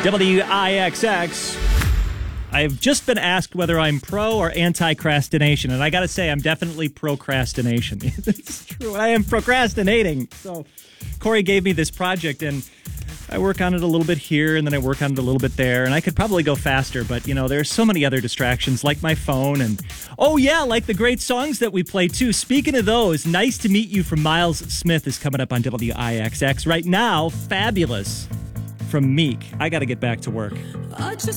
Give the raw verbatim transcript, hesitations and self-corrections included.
W I X X. I've just been asked whether I'm pro or anti-crastination, and I got to say, I'm definitely procrastination. It's true. I am procrastinating. So Corey gave me this project, and I work on it a little bit here, and then I work on it a little bit there, and I could probably go faster, but, you know, there's so many other distractions, like my phone, and, oh, yeah, like the great songs that we play, too. Speaking of those, Nice to Meet You from Miles Smith is coming up on W I X X. Right now, Fabulous from Meek. I got to get back to work.